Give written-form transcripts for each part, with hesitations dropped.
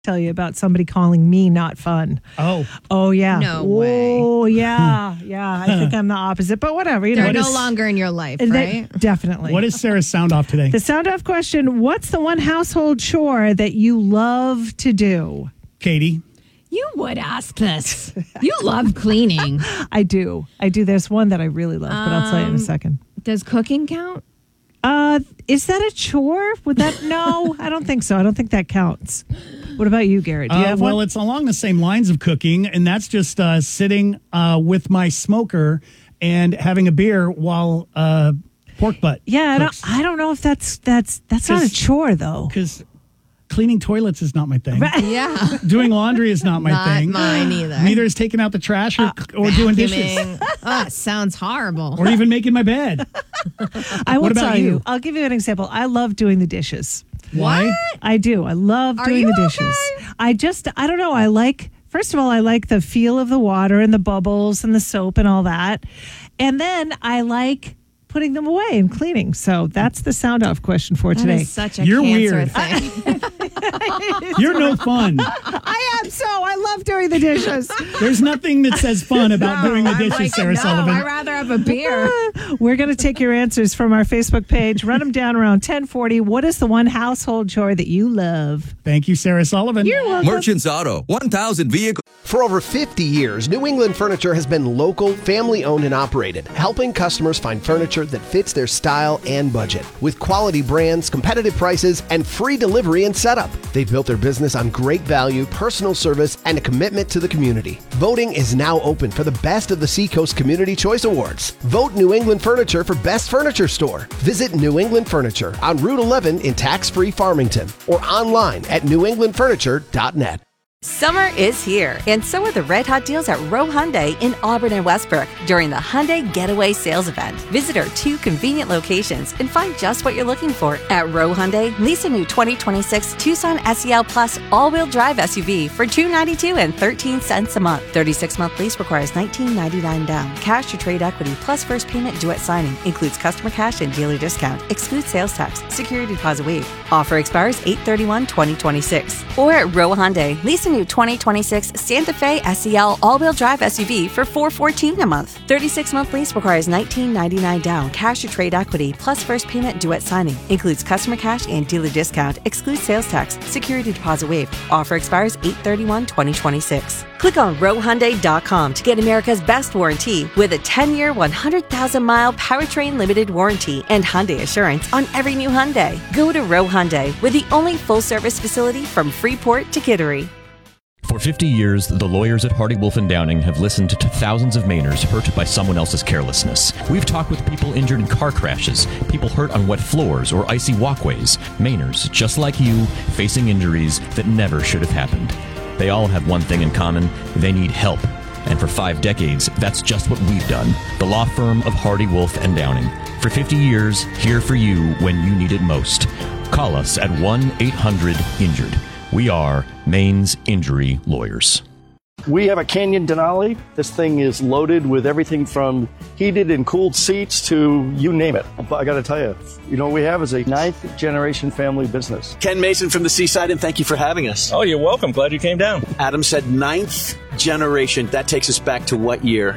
tell you about somebody calling me not fun. Oh yeah. No way. Oh yeah. Yeah. I think I'm the opposite, but whatever. They're no longer in your life, right? Definitely. What is Sarah's sound off today? The sound off question: what's the one household chore that you love to do? Katie. You would ask this. You love cleaning. I do. There's one that I really love, but I'll tell you in a second. Does cooking count? Is that a chore? Would that? No, I don't think so. I don't think that counts. What about you, Garrett? Do you have one? Well, it's along the same lines of cooking, and that's just sitting with my smoker and having a beer while pork butt. Yeah, I don't know if that's not a chore though. Because cleaning toilets is not my thing. Yeah. Doing laundry is not my thing. Not mine either. Neither is taking out the trash or doing dishes. Sounds horrible. Or even making my bed. I will What about tell you. you? I'll give you an example. I love doing the dishes. Why? I do. I love doing the dishes. Okay? I don't know. First of all, I like the feel of the water and the bubbles and the soap and all that. And then I like putting them away and cleaning. So that's the sound off question for That today. is such a You're cancer weird. thing. You're no fun. I am so. I love doing the dishes. There's nothing that says fun about doing the dishes, Sarah Sullivan. I'd rather have a beer. We're going to take your answers from our Facebook page. Run them down around 1040. What is the one household chore that you love? Thank you, Sarah Sullivan. You're welcome. Merchants Auto, 1,000 vehicles. For over 50 years, New England Furniture has been local, family-owned and operated, helping customers find furniture that fits their style and budget. With quality brands, competitive prices, and free delivery and setup. They've built their business on great value, personal service, and a commitment to the community. Voting is now open for the Best of the Seacoast Community Choice Awards. Vote New England Furniture for Best Furniture Store. Visit New England Furniture on Route 11 in tax-free Farmington or online at newenglandfurniture.net. Summer is here, and so are the red hot deals at Rowe Hyundai in Auburn and Westbrook during the Hyundai Getaway Sales Event. Visit our 2 convenient locations and find just what you're looking for. At Rowe Hyundai, lease a new 2026 Tucson SEL Plus all-wheel drive SUV for $292 and 13 cents a month. 36-month lease requires $19.99 down. Cash or trade equity plus first payment due at signing. Includes customer cash and dealer discount. Excludes sales tax. Security deposit waived. Offer expires 8/31/2026. Or at Rowe Hyundai, lease a new 2026 Santa Fe SEL all-wheel drive SUV for $414 a month. 36-month lease requires $19.99 down, cash or trade equity, plus first payment due at signing. Includes customer cash and dealer discount. Excludes sales tax. Security deposit waived. Offer expires 8/31/2026. Click on RoweHyundai.com to get America's best warranty with a 10-year, 100,000-mile powertrain limited warranty and Hyundai Assurance on every new Hyundai. Go to Rowe Hyundai, with the only full-service facility from Freeport to Kittery. For 50 years, the lawyers at Hardy Wolf and Downing have listened to thousands of Mainers hurt by someone else's carelessness. We've talked with people injured in car crashes, people hurt on wet floors or icy walkways, Mainers, just like you, facing injuries that never should have happened. They all have one thing in common: they need help. And for 5 decades, that's just what we've done. The law firm of Hardy Wolf and Downing. For 50 years, here for you when you need it most. Call us at 1-800-INJURED. We are Maine's Injury Lawyers. We have a Canyon Denali. This thing is loaded with everything from heated and cooled seats to you name it. But I got to tell you, what we have is a 9th generation family business. Ken Mason from the Seaside, and thank you for having us. Oh, you're welcome. Glad you came down. Adam said 9th generation. That takes us back to what year?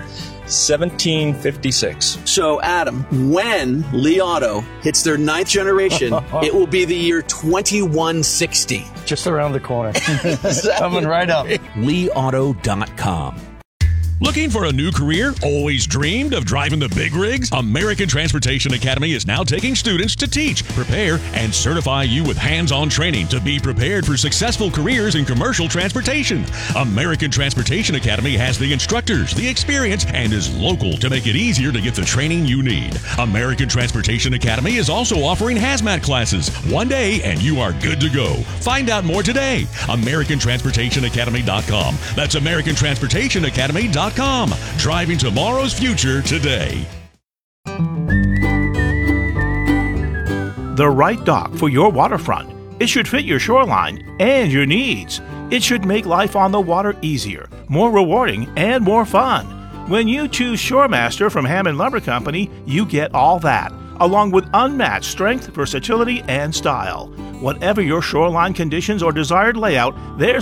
1756. So, Adam, when Lee Auto hits their 9th generation, it will be the year 2160. Just around the corner. Coming right up. LeeAuto.com. Looking for a new career? Always dreamed of driving the big rigs? American Transportation Academy is now taking students to teach, prepare, and certify you with hands-on training to be prepared for successful careers in commercial transportation. American Transportation Academy has the instructors, the experience, and is local to make it easier to get the training you need. American Transportation Academy is also offering hazmat classes. One day and you are good to go. Find out more today. AmericanTransportationAcademy.com. That's AmericanTransportationAcademy.com. Driving tomorrow's future today. The right dock for your waterfront. It should fit your shoreline and your needs. It should make life on the water easier, more rewarding, and more fun. When you choose ShoreMaster from Hammond Lumber Company, you get all that, along with unmatched strength, versatility, and style. Whatever your shoreline conditions or desired layout, there's